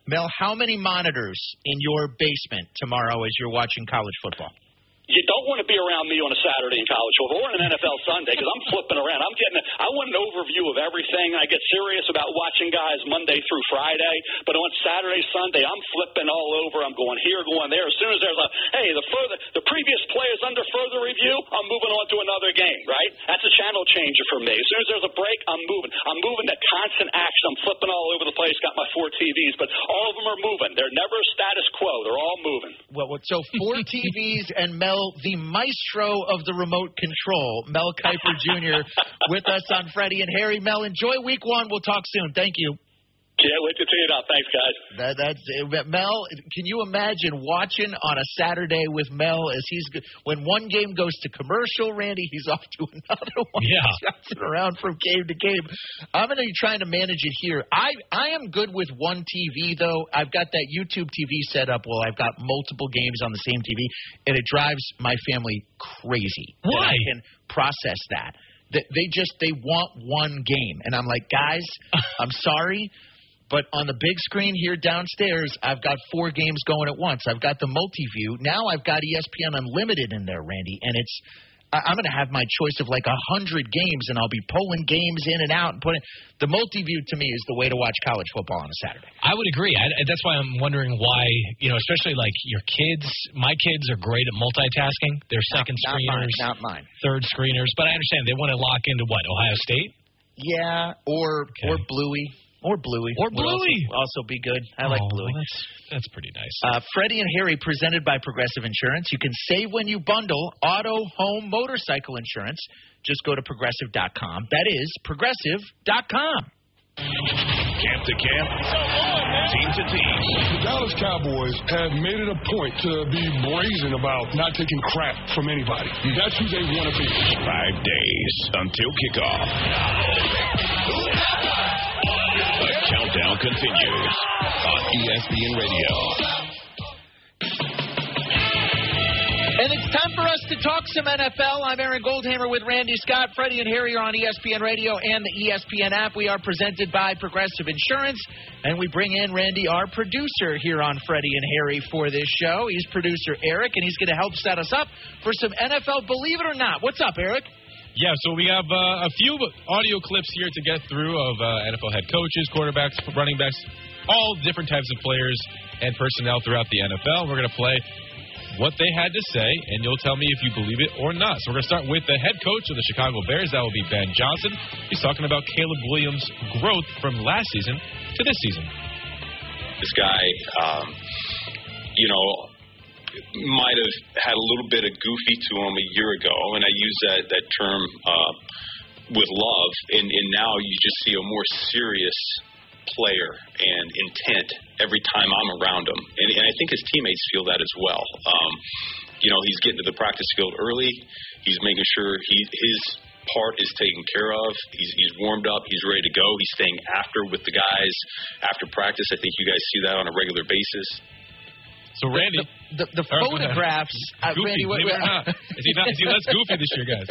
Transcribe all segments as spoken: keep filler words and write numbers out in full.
Mel, how many monitors in your basement tomorrow as you're watching college football? You don't want to be around me on a Saturday in college football or an N F L Sunday because I'm flipping around. I'm getting. I want an overview of everything. I get serious about watching guys Monday through Friday, but on Saturday, Sunday, I'm flipping all over. I'm going here, going there. As soon as there's a hey, the further the previous play is under further review, I'm moving on to another game. Right? That's a channel changer for me. As soon as there's a break, I'm moving. I'm moving to constant action. I'm flipping all over the place. Got my four T Vs, but all of them are moving. They're never status quo. They're all moving. Well, so four T Vs and Mel, the maestro of the remote control, Mel Kiper Junior, with us on Freddie and Harry. Mel, enjoy week one. We'll talk soon. Thank you. Can't wait to tee it up. Thanks, guys. That, that's it. Mel, can you imagine watching on a Saturday with Mel as he's when one game goes to commercial, Randy, he's off to another one. Yeah. Jumping around from game to game. I'm going to be trying to manage it here. I, I am good with one T V, though. I've got that YouTube T V set up. Well, I've got multiple games on the same T V, and it drives my family crazy. Why? I can process that. They just they want one game. And I'm like, guys, I'm sorry. But on the big screen here downstairs, I've got four games going at once. I've got the multi-view. Now I've got E S P N Unlimited in there, Randy, and it's I'm going to have my choice of like a hundred games, and I'll be pulling games in and out and putting the multi-view to me is the way to watch college football on a Saturday. I would agree. I, that's why I'm wondering why, you know, especially like your kids. My kids are great at multitasking. They're second not, screeners, not mine, not mine, third screeners. But I understand they want to lock into what, Ohio State? Yeah, or okay. or Bluey. Or Bluey. Or Bluey. Also, also be good. I oh, like Bluey. Well, that's, that's pretty nice. Uh, Freddie and Harry, presented by Progressive Insurance. You can save when you bundle auto, home, motorcycle insurance. Just go to Progressive dot com. That is Progressive dot com. Camp to camp, team to team. The Dallas Cowboys have made it a point to be brazen about not taking crap from anybody. That's who they want to be. Five days until kickoff. The countdown continues on E S P N Radio. And it's time for us to talk some N F L. I'm Aaron Goldhammer with Randy Scott. Freddie and Harry are on E S P N Radio and the E S P N app. We are presented by Progressive Insurance, and we bring in Randy, our producer here on Freddie and Harry for this show. He's producer Eric, and he's going to help set us up for some N F L Believe It or Not. What's up, Eric? Yeah, so we have uh, a few audio clips here to get through of uh, N F L head coaches, quarterbacks, running backs, all different types of players and personnel throughout the N F L. We're going to play what they had to say, and you'll tell me if you believe it or not. So we're going to start with the head coach of the Chicago Bears. That will be Ben Johnson. He's talking about Caleb Williams' growth from last season to this season. This guy, um, you know, might have had a little bit of goofy to him a year ago, and I use that, that term uh, with love, and, and now you just see a more serious player and intent every time I'm around him. And, and I think his teammates feel that as well. Um, you know, he's getting to the practice field early. He's making sure he, his part is taken care of. He's, he's warmed up. He's ready to go. He's staying after with the guys after practice. I think you guys see that on a regular basis. So, Randy. The, the, the photographs. Uh, goofy, Randy, what, believe it or not. Is he, not, is he less goofy this year, guys?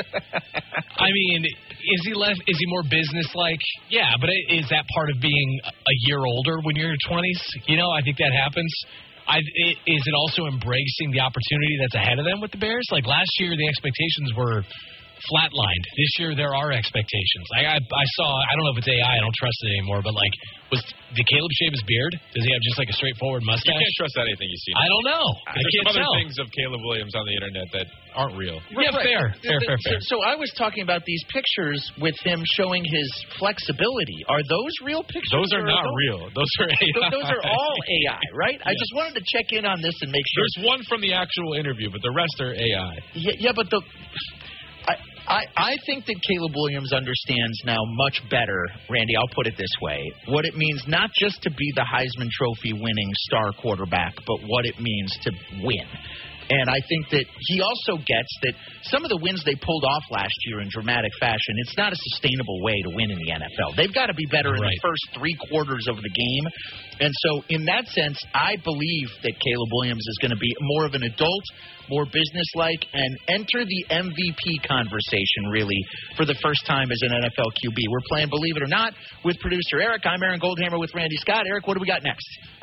I mean, is he less? Is he more business-like? Yeah, but is that part of being a year older when you're in your twenties? You know, I think that happens. I, is it also embracing the opportunity that's ahead of them with the Bears? Like last year, the expectations were flatlined. This year, there are expectations. I, I, I saw, I don't know if it's A I, I don't trust it anymore, but like, was did Caleb shave his beard? Does he have just like a straightforward mustache? You can't trust anything you see. I don't know. I There's can't some other tell. things of Caleb Williams on the internet that aren't real. Yeah, right. fair, fair, fair, fair. So, so I was talking about these pictures with him showing his flexibility. Are those real pictures? Those are not those, real. Those are A I. Those are all A I, right? Yes. I just wanted to check in on this and make sure. There's one from the actual interview, but the rest are A I. Yeah, yeah but the. I, I, I think that Caleb Williams understands now much better, Randy, I'll put it this way, what it means not just to be the Heisman Trophy winning star quarterback, but what it means to win. And I think that he also gets that some of the wins they pulled off last year in dramatic fashion, it's not a sustainable way to win in the N F L. They've got to be better in right. the first three quarters of the game. And so in that sense, I believe that Caleb Williams is going to be more of an adult, more businesslike, and enter the M V P conversation, really, for the first time as an N F L Q B. We're playing Believe It or Not with producer Eric. I'm Aaron Goldhammer with Randy Scott. Eric, what do we got next?